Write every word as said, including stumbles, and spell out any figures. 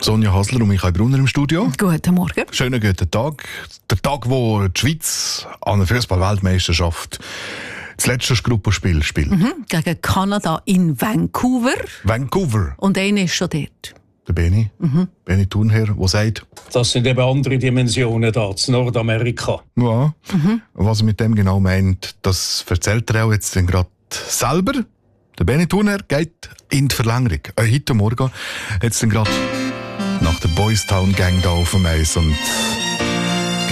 Sonja Hasler und Michael Brunner im Studio. Guten Morgen. Schönen guten Tag. Der Tag, wo die Schweiz an der Fußball-Weltmeisterschaft das letzte Gruppenspiel spielt. Mhm, gegen Kanada in Vancouver. Vancouver. Und einer ist schon dort. Der Benni, mhm. Benni Thurnherr, der sagt... Das sind eben andere Dimensionen da, in Nordamerika. Ja, mhm. Was er mit dem genau meint, das erzählt er auch jetzt gerade selber. Der Benni Thurnherr geht in die Verlängerung. Äh, heute Morgen, jetzt gerade nach der Boys Town Gang da auf dem Eis. Und